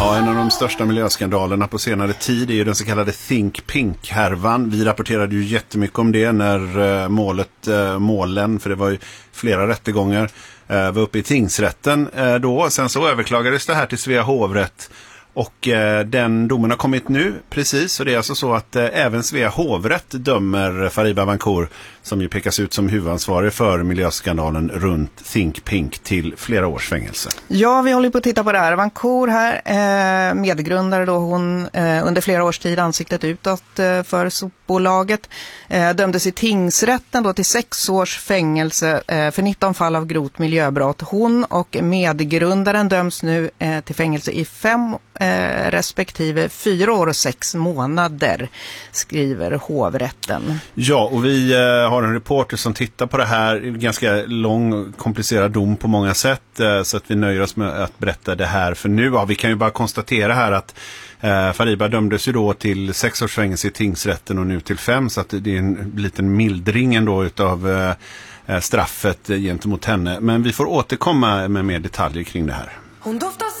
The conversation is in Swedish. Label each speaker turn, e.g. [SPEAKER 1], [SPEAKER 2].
[SPEAKER 1] Ja, en av de största miljöskandalerna på senare tid är ju den så kallade Think Pink-härvan. Vi rapporterade ju jättemycket om det när målen, för det var ju flera rättegångar, var uppe i tingsrätten då. Sen så överklagades det här till Svea hovrätt. Och den domen har kommit nu, precis. Och det är alltså så att även Svea hovrätt dömer Fariba Avancourt, som ju pekas ut som huvudansvarig för miljöskandalen runt Think Pink, till flera års fängelse.
[SPEAKER 2] Ja, vi håller på att titta på det här. Avancourt här, medgrundare då, hon under flera års tid ansiktet utåt för sopbolaget, dömdes i tingsrätten då till 6 års fängelse för 19 fall av grovt miljöbrott. Hon och medgrundaren döms nu till fängelse i 5 respektive 4 år och 6 månader, skriver hovrätten. Ja,
[SPEAKER 1] och vi har en reporter som tittar på det här. Ganska lång och komplicerad dom på många sätt, så att vi nöjer oss med att berätta det här för nu. Ja, vi kan ju bara konstatera här att Fariba dömdes ju då till 6 års fängelse i tingsrätten och nu till 5, så att det är en liten mildring ändå utav straffet gentemot henne. Men vi får återkomma med mer detaljer kring det här.
[SPEAKER 3] Hon doftar